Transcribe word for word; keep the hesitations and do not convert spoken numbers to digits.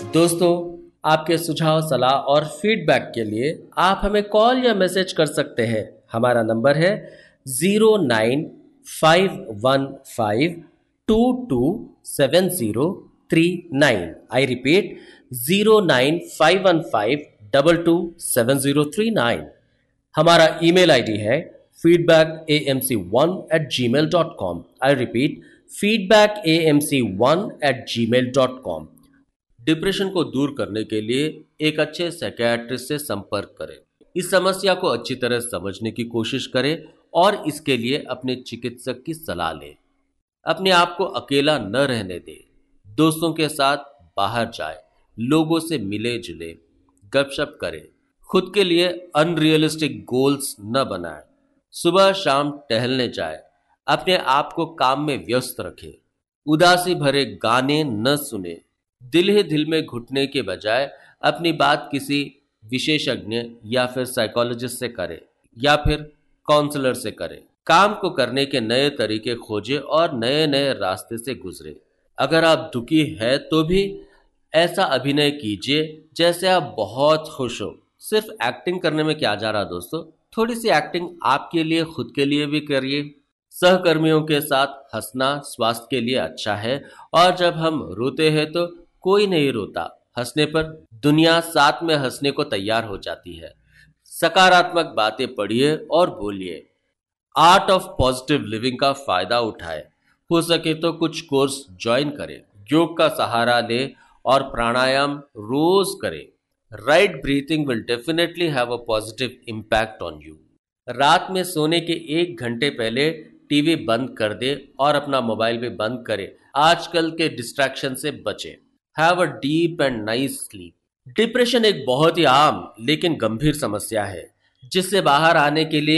दोस्तों, आपके सुझाव, सलाह और फीडबैक के लिए आप हमें कॉल या मैसेज कर सकते हैं। हमारा नंबर है zero nine five one five to to seven zero three nine. I repeat, zero nine five one five to to seven zero three nine. हमारा ईमेल आईडी है feedback A M C one eight ji mail dot com. I repeat, feedback A M C one eight ji mail dot com. Depression को दूर करने के लिए एक अच्छे psychiatrist से संपर्क करें। इस समस्या को अच्छी तरह समझने की कोशिश करें और इसके लिए अपने चिकित्सक की सलाह लें। अपने आप को अकेला न रहने दें। दोस्तों के साथ बाहर जाएं, लोगों से मिले जुले, गपशप करें। खुद के लिए अनरियलिस्टिक गोल्स न बनाएं। सुबह शाम टहलने जाएं। अपने आप को काम में व्यस्त रखें। उदासी भरे गाने न सुने। दिल ही दिल में घुटने के बजाय अपनी बात किसी विशेषज्ञ या फिर साइकोलॉजिस्ट से करें या फिर काउंसलर से करें। काम को करने के नए तरीके खोजें और नए नए रास्ते से गुजरें। अगर आप दुखी है तो भी ऐसा अभिनय कीजिए जैसे आप बहुत खुश हो। सिर्फ एक्टिंग करने में क्या जा रहा दोस्तों, थोड़ी सी एक्टिंग आपके लिए, खुद के लिए भी करिए। सहकर्मियों के साथ हंसना स्वास्थ्य के लिए अच्छा है और जब हम रोते हैं तो कोई नहीं रोता। हंसने पर दुनिया साथ में हंसने को तैयार हो जाती है। सकारात्मक बातें पढ़िए और बोलिए। आर्ट ऑफ पॉजिटिव लिविंग का फायदा उठाएं। हो सके तो कुछ कोर्स ज्वाइन करें। योग का सहारा लें और प्राणायाम रोज करें। Right breathing will definitely have a positive impact on you. रात में सोने के एक घंटे पहले टीवी बंद कर दे और अपना मोबाइल भी बंद करें। आजकल के डिस्ट्रैक्शन से बचें। Have a deep and nice sleep. Depression एक बहुत ही आम लेकिन गंभीर समस्या है जिससे बाहर आने के लिए